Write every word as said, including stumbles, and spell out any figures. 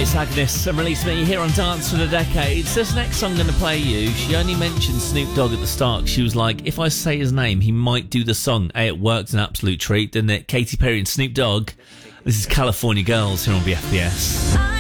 It's Agnes and Release Me here on Dance for the Decades. This next song I'm going to play you, she only mentioned Snoop Dogg at the start. She was like, if I say his name, he might do the song. Hey, it worked, an absolute treat, didn't it? Katy Perry and Snoop Dogg. This is California Girls here on B F B S.